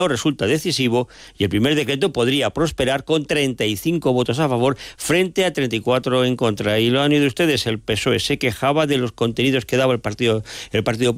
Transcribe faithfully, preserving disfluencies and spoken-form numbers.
resulta decisivo y el primer decreto podría prosperar con treinta y cinco votos a favor frente a treinta y cuatro en contra. Y lo han oído ustedes, el P S O E se quejaba de los contenidos que daba el Partido, el Partido